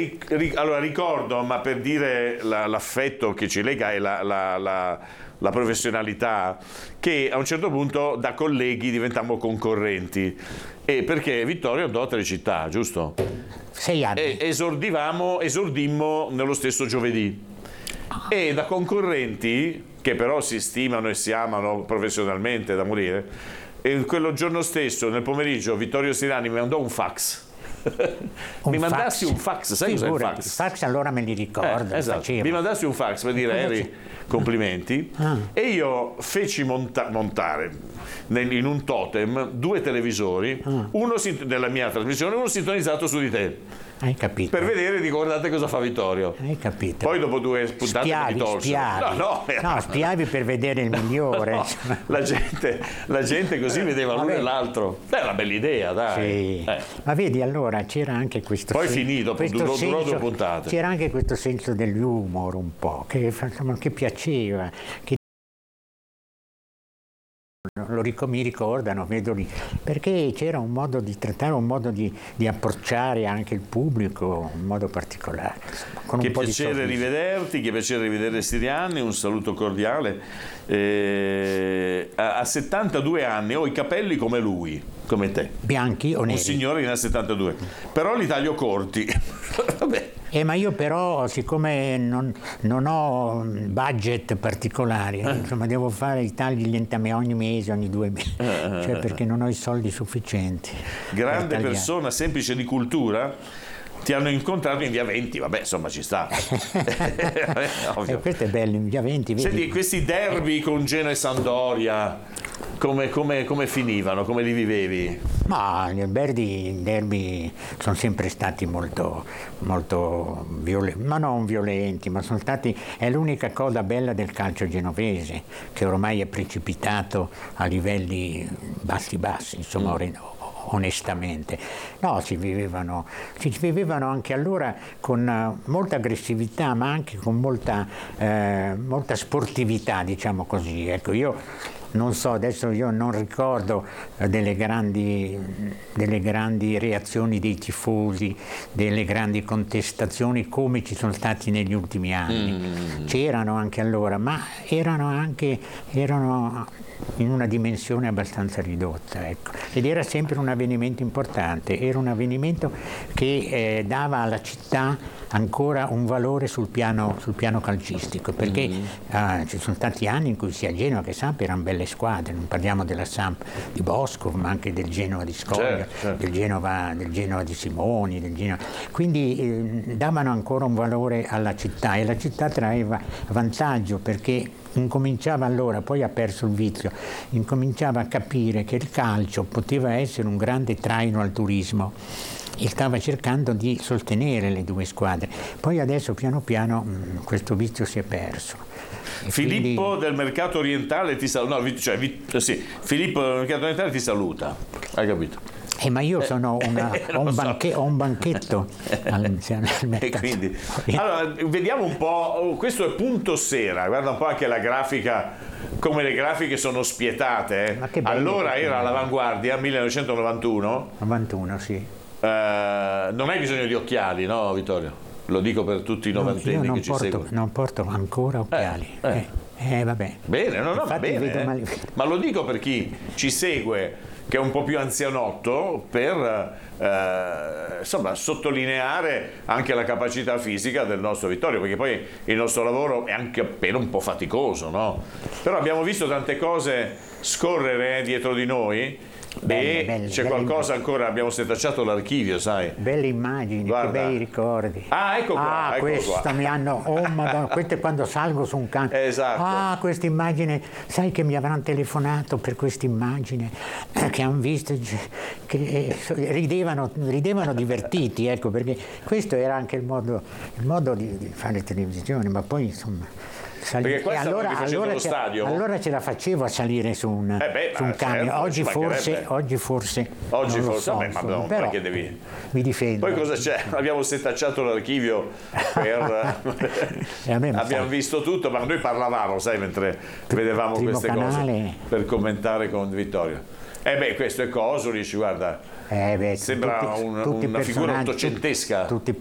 allora ricordo, ma per dire l'affetto che ci lega e la professionalità, che a un certo punto da colleghi diventammo concorrenti, e perché Vittorio andò a Telecittà, giusto? 6 anni. E esordimmo nello stesso giovedì, e da concorrenti, che però si stimano e si amano professionalmente da morire, e quello giorno stesso nel pomeriggio Vittorio Sirani mi mandò un fax. Mi mandassi un fax, sai cos'è il fax? Il fax allora me li ricordo. Esatto. Mi mandassi un fax per dire Eri, complimenti, e io feci montare in un totem 2 televisori, uno nella mia trasmissione, uno sintonizzato su di te. Hai capito? Per vedere, guardate cosa fa Vittorio. Hai capito? Poi dopo 2 puntate mi tolsero. No, spiavi per vedere il migliore. No, la gente così vedeva l'uno e l'altro. È una bella idea, dai. Sì. Ma vedi, allora c'era anche questo poi finito, durò 2 puntate. C'era anche questo senso dell'umor un po', che piaceva, che mi ricordano, vedo lì, perché c'era un modo di trattare, un modo di approcciare anche il pubblico, un modo particolare. Con che un po' piacere rivederti, che piacere rivedere Siriani, un saluto cordiale. A 72 anni ho i capelli come lui, come te. Bianchi o neri? Un signore che ne ha 72, però li taglio corti. Vabbè. Ma io però, siccome non ho budget particolari, insomma, devo fare i tagli lentamente ogni mese, ogni 2 mesi, cioè perché non ho i soldi sufficienti. Grande persona, semplice di cultura. Ti hanno incontrato in via 20, vabbè, insomma ci sta. Questo è bello, in via 20. Vedi? Senti, questi derby con Genoa e Sampdoria, come finivano? Come li vivevi? Ma i derby sono sempre stati molto violenti, ma non violenti, ma sono stati, è l'unica cosa bella del calcio genovese, che ormai è precipitato a livelli bassi, insomma, onestamente. No, si vivevano anche allora con molta aggressività, ma anche con molta sportività, diciamo così. Ecco, io non so, adesso io non ricordo delle grandi reazioni dei tifosi, delle grandi contestazioni come ci sono stati negli ultimi anni. C'erano anche allora, ma erano in una dimensione abbastanza ridotta, ecco. Ed era sempre un avvenimento importante, era un avvenimento che dava alla città ancora un valore sul piano calcistico, perché ci sono stati anni in cui sia Genova che Samp erano belle squadre, non parliamo della Samp di Bosco, ma anche del Genova di Scoglia, certo. del Genova di Simoni, quindi davano ancora un valore alla città, e la città traeva vantaggio, perché incominciava allora, poi ha perso il vizio, incominciava a capire che il calcio poteva essere un grande traino al turismo e stava cercando di sostenere le 2 squadre. Poi adesso piano piano questo vizio si è perso. Filippo del Mercato Orientale ti saluta. Filippo del Mercato Orientale ti saluta. Hai capito? Ma io sono ho un banchetto al e quindi allora vediamo un po', questo è Punto Sera, guarda un po' anche la grafica, come le grafiche sono spietate. Ma che bello, allora era all'avanguardia, 1991. 91, sì. Non hai bisogno di occhiali, no Vittorio? Lo dico per tutti i novantenni che ci seguono. Non porto ancora occhiali. Vabbè. Bene, va bene. Ma lo dico per chi ci segue, che è un po' più anzianotto, per sottolineare anche la capacità fisica del nostro Vittorio, perché poi il nostro lavoro è anche appena un po' faticoso, no? Però abbiamo visto tante cose scorrere dietro di noi. Belle, c'è qualcosa ancora, abbiamo setacciato l'archivio, sai. Belle immagini, che bei ricordi. Ecco qua. Questa mi hanno, Madonna, questo è quando salgo su un canto. Esatto. Questa immagine, sai che mi avranno telefonato per questa immagine, che hanno visto, che ridevano divertiti, ecco, perché questo era anche il modo di fare televisione, ma poi insomma. Perché qua allo stadio. Allora ce la facevo a salire su un camion. Certo, oggi forse però perché devi. Mi difendo. Poi cosa c'è? Abbiamo setacciato l'archivio abbiamo visto tutto, ma noi parlavamo, sai, mentre vedevamo queste cose per commentare con Vittorio. Questo è Cosulic, guarda. Sembra una figura ottocentesca. Tutti